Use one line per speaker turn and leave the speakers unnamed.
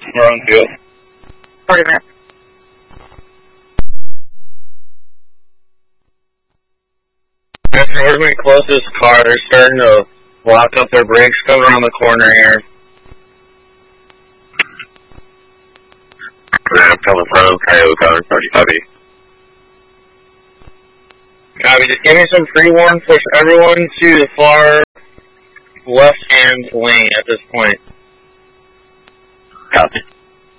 We're on field.
40 minutes.
Where's my closest car? They're starting to lock up their brakes. Come around the corner here.
I'm coming from Coyote Tower, 35.
Copy, just give me some pre-warn. Push everyone to the far left-hand lane at this point.
Copy.